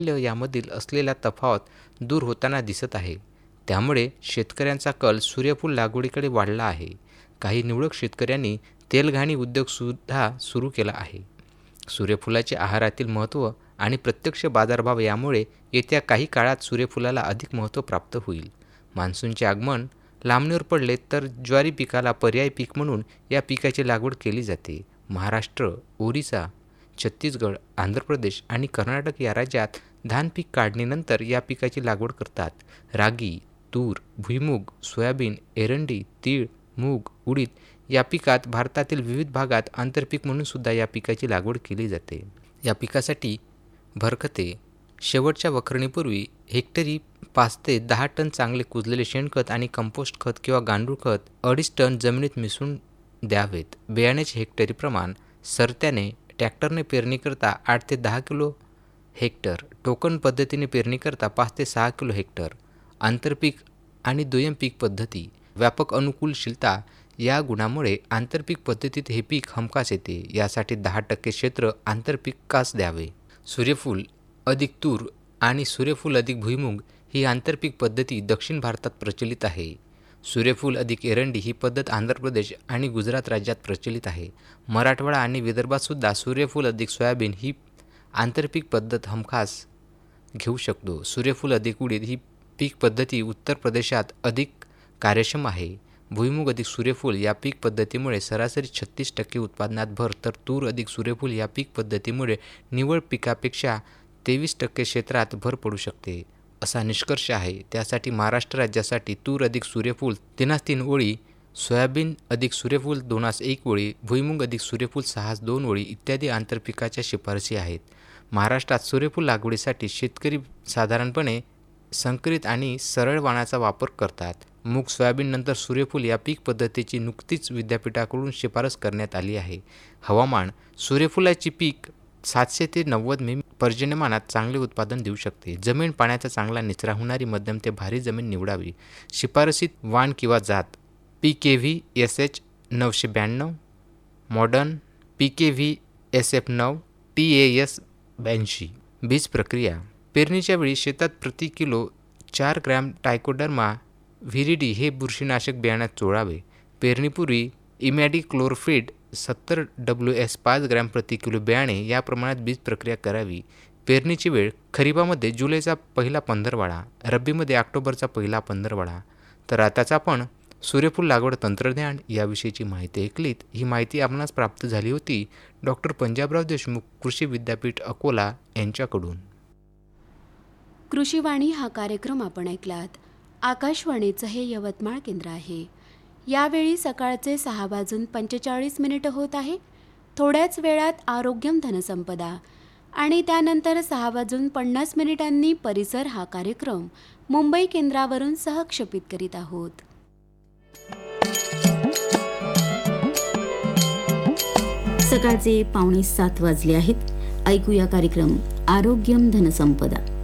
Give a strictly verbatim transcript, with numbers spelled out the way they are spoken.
यामधील असलेला तफावत दूर होताना दिसत आहे. त्यामुळे शेतकऱ्यांचा कल सूर्यफूल लागवडीकडे वाढला आहे. काही निवडक शेतकऱ्यांनी तेलघाणी उद्योगसुद्धा सुरू केला आहे. सूर्यफुलाचे आहारातील महत्त्व आणि प्रत्यक्ष बाजारभाव यामुळे येत्या काही काळात सूर्यफुलाला अधिक महत्त्व प्राप्त होईल. मान्सूनचे आगमन लांबणीवर पडले तर ज्वारी पिकाला पर्यायी पीक म्हणून या पिकाची लागवड केली जाते. महाराष्ट्र, ओरिसा, छत्तीसगड, आंध्र प्रदेश आणि कर्नाटक या राज्यात धान पीक काढणीनंतर या पिकाची लागवड करतात. रागी, तूर, भुईमूग, सोयाबीन, एरंडी, तीळ, मूग, उडीद या पिकात भारतातील विविध भागात आंतरपीक म्हणून सुद्धा या पिकाची लागवड केली जाते. या पिकासाठी भरखते शेवटच्या वखरणीपूर्वी हेक्टरी पाच ते दहा टन चांगले कुजलेले शेणखत आणि कंपोस्ट खत किंवा गांडूळ खत अडीच टन जमिनीत मिसळून द्यावेत. बियाण्याचे हेक्टरी प्रमाण सरत्याने ट्रॅक्टरने पेरणी करता आठ ते दहा किलो हेक्टर, टोकन पद्धतीने पेरणी करता पाच ते सहा किलो हेक्टर. आंतरपीक आणि दुय्यम पीक पद्धती व्यापक अनुकूलशीलता या गुणामुळे आंतरपीक पद्धतीत हे पीक हमखास येते. यासाठी दहा टक्के क्षेत्र आंतरपीकास द्यावे. सूर्यफूल अधिक तूर आणि सूर्यफूल अधिक भुईमूग ही आंतरपीक पद्धती दक्षिण भारतात प्रचलित आहे. सूर्यफूल अधिक एरंडी ही पद्धत आंध्र प्रदेश आणि गुजरात राज्यात प्रचलित आहे. मराठवाडा आणि विदर्भात सुद्धा सूर्यफूल अधिक सोयाबीन ही आंतरपीक पद्धत हमखास घेऊ शकतो. सूर्यफूल अधिक उडीद ही पीक पद्धती उत्तर प्रदेशात अधिक कार्यक्षम आहे. भुईमूग अधिक सूर्यफूल या पीक पद्धतीमुळे सरासरी छत्तीस टक्के उत्पादनात भर, तर तूर अधिक सूर्यफूल या पीक पद्धतीमुळे निव्वळ पिकापेक्षा तेवीस टक्के क्षेत्रात भर पडू शकते, असा निष्कर्ष आहे. त्यासाठी महाराष्ट्र राज्यासाठी तूर अधिक सूर्यफूल तीनास तीन ओळी, सोयाबीन अधिक सूर्यफूल दोनास एक ओळी, भुईमूग अधिक सूर्यफूल सहास दोन ओळी इत्यादी आंतरपिकाच्या शिफारसी आहेत. महाराष्ट्रात सूर्यफूल लागवडीसाठी शेतकरी साधारणपणे संकरित आणि सरळ वाणाचा वापर करतात. मूग, सोयाबीन नंतर सूर्यफूल या पीक पद्धतीची नुकतीच विद्यापीठाकडून शिफारस करण्यात आली आहे. हवामान सूर्यफुलाची पीक सातशे ते नव्वद मिमी पर्जन्यमानात चांगले उत्पादन देऊ शकते. जमीन पाण्याचा चांगला निचरा होणारी मध्यम ते भारी जमीन निवडावी. शिफारसीत वाण किंवा जात P K V S H नऊशे ब्याण्णव, modern P K V S F नऊ, टी ए एस ब्याऐंशी. बीज प्रक्रिया पेरणीच्या वेळी शेतात प्रति किलो चार ग्रॅम ट्रायकोडर्मा व्हिरिडी हे बुरशीनाशक बियाण्यात चोळावे. पेरणीपूर्वी इमॅडिक्लोरफिड सत्तर डब्ल्यू एस पाच ग्रॅम प्रति किलो बियाणे या प्रमाणात बीज प्रक्रिया करावी. पेरणीची वेळ खरीपामध्ये जुलैचा पहिला पंधरवडा, रब्बीमध्ये ऑक्टोबरचा पहिला पंधरवडा. तर आताच आपण सूर्यफूल लागवड तंत्रज्ञान याविषयीची माहिती ऐकलीत. ही माहिती आपणास प्राप्त झाली होती डॉक्टर पंजाबराव देशमुख कृषी विद्यापीठ अकोला यांच्याकडून. कृषीवाणी हा कार्यक्रम आपण ऐकलात. आकाशवाणीचं हे यवतमाळ केंद्र आहे. यावेळी सकाळचे सहा वाजून पंचेचाळीस मिनिटं होत आहे. थोड्याच वेळात आरोग्यम धनसंपदा आणि त्यानंतर सहा वाजून पन्नास मिनिटांनी परिसर हा कार्यक्रम मुंबई केंद्रावरून सहक्षेपित करीत आहोत. सकाळचे पावणे सात वाजले आहेत. ऐकूया कार्यक्रम आरोग्यम धनसंपदा.